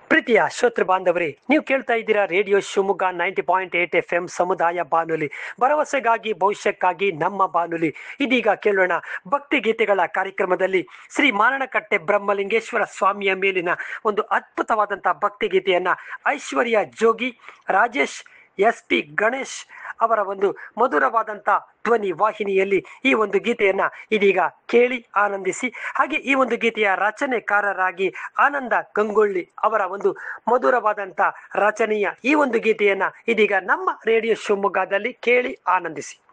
ಪ್ರೀತಿಯ ಶ್ರೋತೃ ಬಾಂಧವರೇ, ನೀವು ಕೇಳ್ತಾ ಇದ್ದೀರಾ ರೇಡಿಯೋ ಶಿವಮೊಗ್ಗ 90.8 FM ಸಮುದಾಯ ಬಾನುಲಿ, ಭರವಸೆಗಾಗಿ ಭವಿಷ್ಯಕ್ಕಾಗಿ ನಮ್ಮ ಬಾನುಲಿ. ಇದೀಗ ಕೇಳೋಣ ಭಕ್ತಿ ಗೀತೆಗಳ ಕಾರ್ಯಕ್ರಮದಲ್ಲಿ ಶ್ರೀ ಮಾರಣಕಟ್ಟೆ ಬ್ರಹ್ಮಲಿಂಗೇಶ್ವರ ಸ್ವಾಮಿಯ ಮೇಲಿನ ಒಂದು ಅದ್ಭುತವಾದಂತಹ ಭಕ್ತಿ ಗೀತೆಯನ್ನ ಐಶ್ವರ್ಯ ಜೋಗಿ, ರಾಜೇಶ್, SP ಗಣೇಶ್ ಅವರ ಒಂದು ಮಧುರವಾದಂಥ ಧ್ವನಿ ವಾಹಿನಿಯಲ್ಲಿ ಈ ಒಂದು ಗೀತೆಯನ್ನ ಇದೀಗ ಕೇಳಿ ಆನಂದಿಸಿ. ಹಾಗೆ ಈ ಒಂದು ಗೀತೆಯ ರಚನೆಕಾರರಾಗಿ ಆನಂದ ಗಂಗೊಳ್ಳಿ ಅವರ ಒಂದು ಮಧುರವಾದಂಥ ರಚನೆಯ ಈ ಒಂದು ಗೀತೆಯನ್ನ ಇದೀಗ ನಮ್ಮ ರೇಡಿಯೋ ಶಿವಮೊಗ್ಗದಲ್ಲಿ ಕೇಳಿ ಆನಂದಿಸಿ.